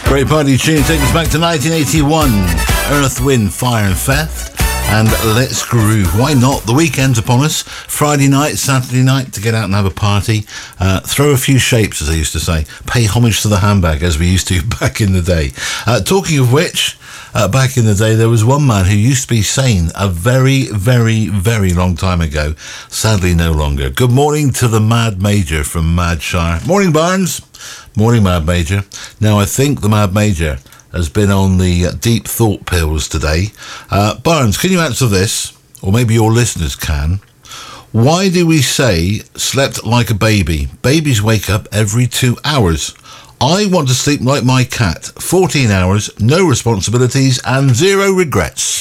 Great party tune takes us back to 1981. Earth, Wind, Fire and Faith. And Let's Groove. Why not? The weekend's upon us. Friday night, Saturday night to get out and have a party. Throw a few shapes, as I used to say. Pay homage to the handbag, as we used to back in the day. Talking of which, back in the day, there was one man who used to be sane a very, very, very long time ago. Sadly, no longer. Good morning to the Mad Major from Madshire. Morning, Barnes. Morning, Mad Major. Now, I think the Mad Major has been on the deep thought pills today. Barnes, can you answer this? Or maybe your listeners can. Why do we say slept like a baby? Babies wake up every 2 hours. I want to sleep like my cat. 14 hours, no responsibilities and 0 regrets.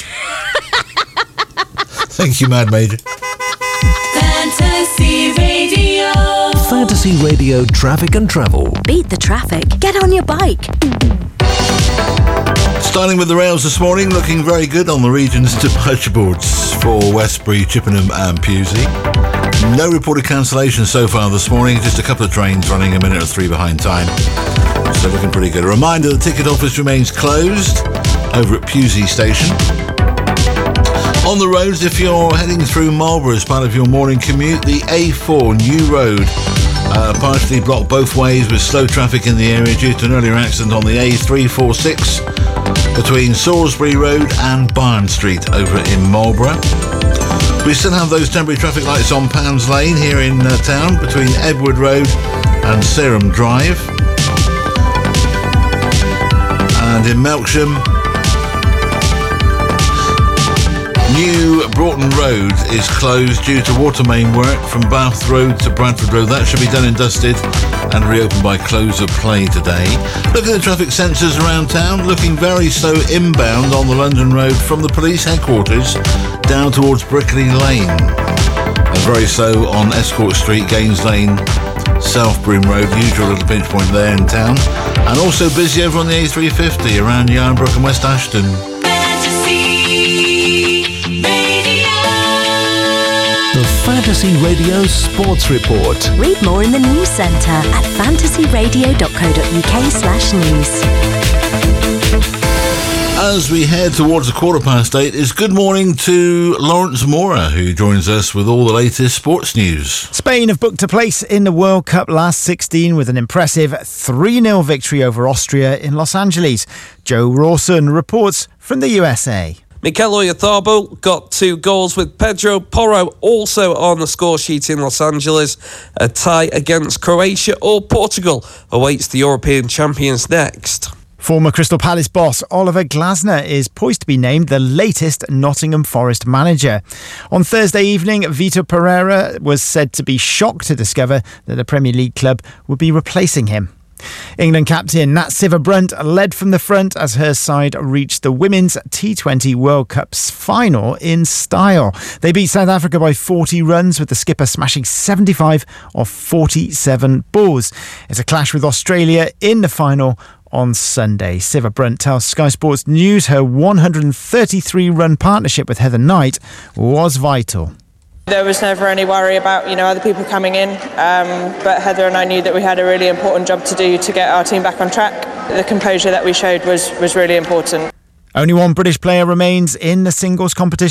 Thank you, Mad Major. Fantasy Radio. Fantasy Radio Traffic and Travel. Beat the traffic. Get on your bike. Starting with the rails this morning, looking very good on the region's departure boards for Westbury, Chippenham and Pewsey. No reported cancellation so far this morning, just a couple of trains running a minute or 3 behind time. So looking pretty good. A reminder, the ticket office remains closed over at Pewsey Station. On the roads, if you're heading through Marlborough as part of your morning commute, the A4 New Road partially blocked both ways with slow traffic in the area due to an earlier accident on the A346 between Salisbury Road and Barn Street over in Marlborough. We still have those temporary traffic lights on Pounds Lane here in town between Edward Road and Sarum Drive. And in Melksham, New Broughton Road is closed due to water main work from Bath Road to Bradford Road. That should be done and dusted and reopened by close of play today. Look at the traffic sensors around town, looking very slow inbound on the London Road from the police headquarters down towards Brickley Lane. And very slow on Escort Street, Gaines Lane, South Broom Road, usual little pinch point there in town. And also busy over on the A350 around Yarnbrook and West Ashton. The Fantasy Radio Sports Report. Read more in the news centre at fantasyradio.co.uk/news. As we head towards 8:15, it's good morning to Lawrence Mora, who joins us with all the latest sports news. Spain have booked a place in the World Cup last 16 with an impressive 3-0 victory over Austria in Los Angeles. Joe Rawson reports from the USA. Mikel Oyarzabal got 2 goals with Pedro Porro also on the score sheet in Los Angeles. A tie against Croatia or Portugal awaits the European champions next. Former Crystal Palace boss Oliver Glasner is poised to be named the latest Nottingham Forest manager. On Thursday evening, Vitor Pereira was said to be shocked to discover that a Premier League club would be replacing him. England captain Nat Sciver-Brunt led from the front as her side reached the Women's T20 World Cup's final in style. They beat South Africa by 40 runs, with the skipper smashing 75 off 47 balls. It's a clash with Australia in the final on Sunday. Sciver-Brunt tells Sky Sports News her 133-run partnership with Heather Knight was vital. There was never any worry about, other people coming in, but Heather and I knew that we had a really important job to do to get our team back on track. The composure that we showed was really important. Only one British player remains in the singles competition.